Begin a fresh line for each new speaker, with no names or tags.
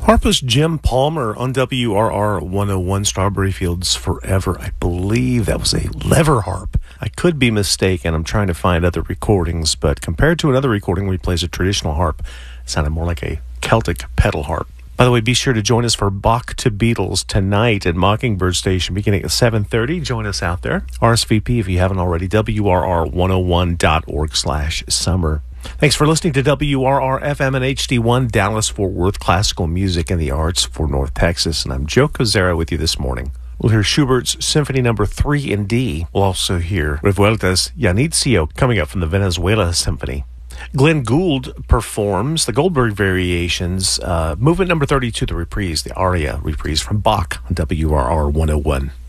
Harpist Jim Palmer on WRR 101 Strawberry Fields Forever. I believe that was a lever harp. I could be mistaken. I'm trying to find other recordings, but compared to another recording where he plays a traditional harp, it sounded more like a Celtic pedal harp. By the way, be sure to join us for Bach to Beatles tonight at Mockingbird Station beginning at 7:30. Join us out there. RSVP if you haven't already, WRR101.org/summer. Thanks for listening to WRR-FM and HD1, Dallas-Fort Worth, classical music and the arts for North Texas. And I'm Joe Kozera with you this morning. We'll hear Schubert's Symphony No. 3 in D. We'll also hear Revueltas Janitzio coming up from the Venezuela Symphony. Glenn Gould performs the Goldberg Variations, Movement No. 32, the reprise, the aria reprise from Bach on WRR 101.